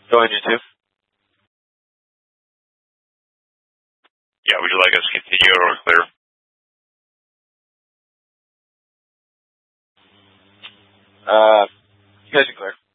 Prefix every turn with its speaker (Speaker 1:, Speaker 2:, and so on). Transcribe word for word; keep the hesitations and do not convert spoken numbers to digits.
Speaker 1: Go engine two.
Speaker 2: Yeah, would you like us to continue or clear?
Speaker 1: Uh, you guys are clear.